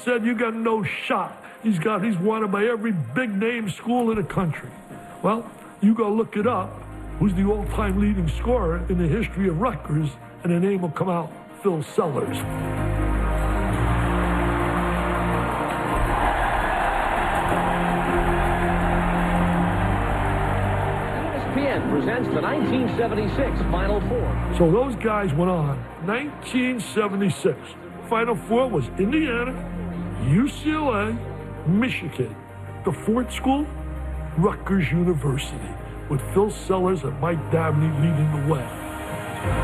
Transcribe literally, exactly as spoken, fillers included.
said you got no shot. He's got, he's wanted by every big name school in the country. Well, you go look it up. Who's the all-time leading scorer in the history of Rutgers, and the name will come out, Phil Sellers. E S P N presents the nineteen seventy-six Final Four. So those guys went on. nineteen seventy-six. Final Four was Indiana, U C L A, Michigan. The fourth school, Rutgers University, with Phil Sellers and Mike Dabney leading the way.